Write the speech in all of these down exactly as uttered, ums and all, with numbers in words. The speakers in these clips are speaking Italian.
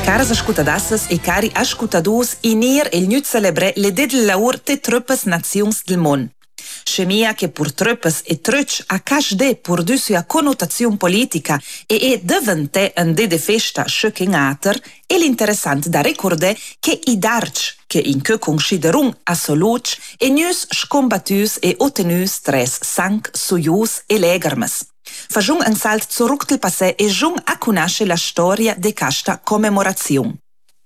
Caras ascoltadasses e cari ascoltadus, inir il nu celebre le de del laur te truppes nazions del mon. Scemia che pur truppes e truc a cash de pur du sua connotazione politica e è divente un de de festa schöckengater e l'interessant da ricordare che i darci che in che considerung assoluts e nus scombattus e ottenus tres sank sujus e legermes. Fagiung un salt zurück del passé e giung a conoscere la storia de questa commemorazione.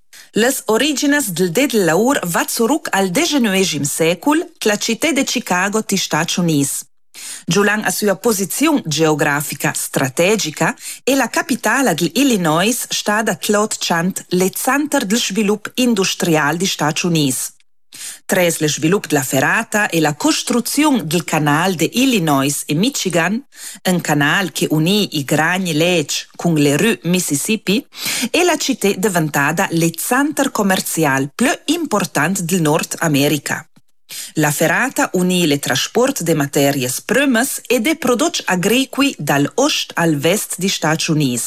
Les origines del de del laur va zurück al diciannovesimo secol, la città de Chicago ti Stati Uniti. Giulang a sua posizione geografica strategica e la capitale dell'Illinois sta da tlot chant le center del sviluppo industriale di Stati Uniti. Tras lo sviluppo della ferrata e la costruzione del canale de Illinois e Michigan, un canale che unì i grandi leci con le rue Mississippi, e la città è diventata il centro commerciale più importante del Nord America. La ferrata unì le trasporti di materie prime e dei prodotti agricoli dall'ost al vest di Stati Uniti.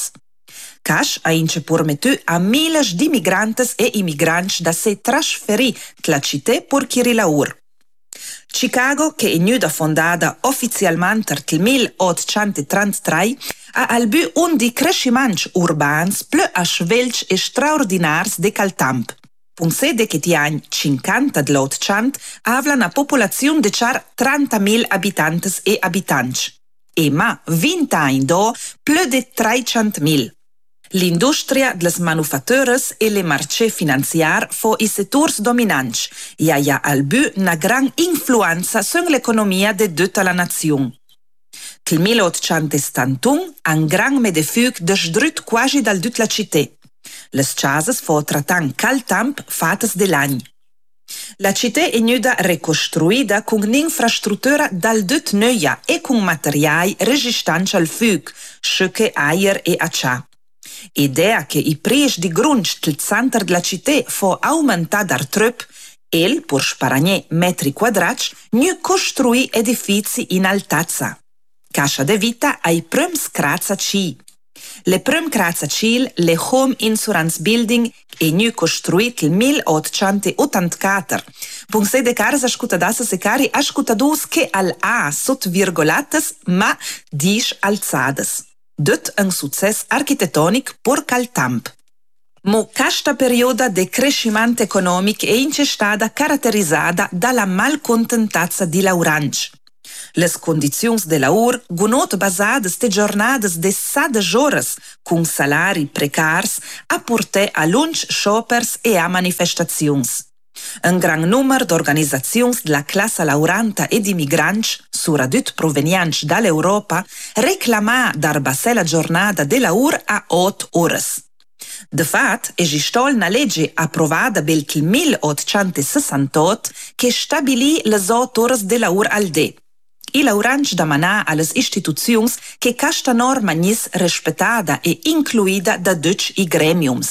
Cash ha ince permettu a miles di migrantes e immigranti da se trasferì la città per chiri laur. Chicago, che è nuda fondata ufficialmente nel milleottocentotrentatré, ha albu un di crescimenti urbani più svelti e straordinari di quel tempo. Pensate che negli anni cinquanta dell'Ottocento aveva una popolazione di circa trentamila abitanti e abitanti, e ma venti anni dopo più di trecentomila. L'industria delle manufatture e le marché finanziari sono i settori dominanti e ha albu una grande influenza sull'economia di tutta la nazione. Nel milleottocentosettantuno, un gran medefug distrutto quasi dal tutta la città. Le case sono trattate cal tempo fatte dell'anno. La città è nuda ricostruita con un'infrastruttura dal tutto nuova e con materiali resistenti al fuoco, sciocche, aer e acciaio. Idea che i prezzi di grund del centro della città fu aumentata troppo e, per sparare metri quadrati, nu costruì edifici in altezza. Cascia de vita ai primi grattacieli. Le prime grattacieli, le Home Insurance Building, è nu costruito nel milleottocentottantaquattro. Pensate de caras ascoltadasses e cari ascoltadus che al A sotto virgolettes, ma dish alzades. Dut un successo architettonico per quel tempo. Ma questa periodo di crescimento economico è stata caratterizzata dalla malcontentezza di lauranci. Le condizioni di lavoro, gunot basate su giornate di sedici ore, con salari precari, ha portato a lunch shoppers e a manifestazioni. Un gran numero di organizzazioni della classe lavorante e di migranti, soprattutto provenienti dall'Europa, reclamano d'arbassare la giornata di lavoro a otto ore. De fatto, esiste una legge approvata nel milleottocentosessantotto che stabilì le otto ore di lavoro al dì. I lavoranti domandano alle istituzioni che questa norma sia rispettata e incluita da tutti i gremiumi.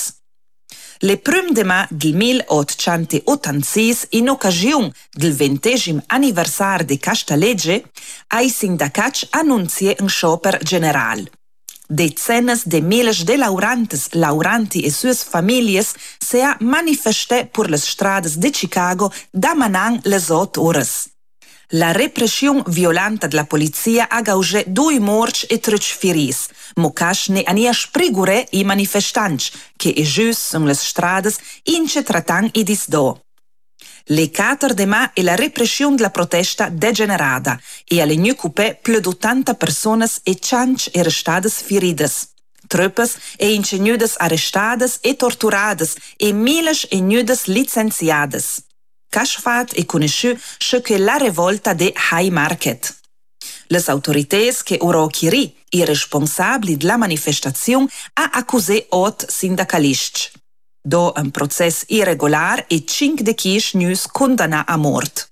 Le prime de ma del milleottocentottantasei, in occasione del ventesimo anniversario di questa legge, i sindacati annunziano un sciopero generale. Decine di migliaia di lavoranti, lavoranti e sue famiglie si hanno manifestato per le strade di Chicago domandando le otto ore. La repressione violenta della polizia ha causato due morti e tre feriti, ma questo ne ha sprigure i manifestanti, che è giusto sulle strade in cui trattano i disdo. Le quattro de ma e la repressione della protesta degenerata e alle nu coupé più di ottanta persone e cento arrestate ferite. Troppe e ingegnude arrestate e torturate e mille e nude licenziate. Cashfat è conosciuto come la rivolta de Haymarket. Le autorità che ora chiri i responsabili della manifestazione ha accusato otto sindacalisti. Do un processo irregolare e cinque de chies nus condannati a morte.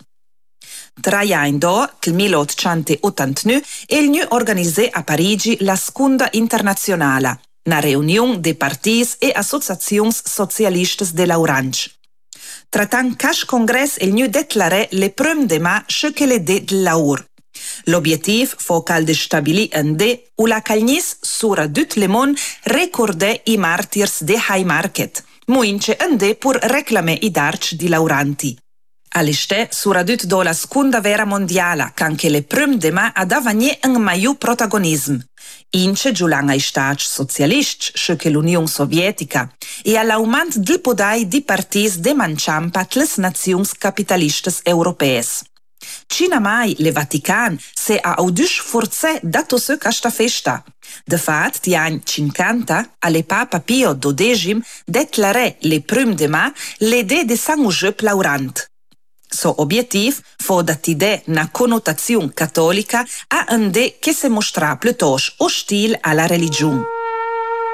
Tre anni dopo, nel milleottocentottantanove, il nu organizzò a Parigi la Seconda Internazionale, una riunione dei partiti e associazioni socialiste de lavoranti. Trattant cash congress il nu declarè le prime de ma che le de del lavoro. L'obiettiv fo cal de stabili ande u la calgnis sura dut le mon recorde i martirs de Haymarket, muince ande pur reclame i darci di lauranti. Aliste sura dut do la scunda vera mondiala, canche le prüm de ma ad avagné un maiu protagonism. Ince giulan ai stats socialists, sche che l'Union Sovietica, e all'aumant del podai di partis de manciampa tles naziuns capitalistes europees. Cina mai le Vatican se ha audusch forse dato se casta festa. De fat, ti any cinquanta, ale Papa Pio dodecim declarè le prüm de ma l'ede de San Ujep laurant. So obiettiv fo datide na connotaziun cattolica a ande che se mostra pluttost ostil alla religiun.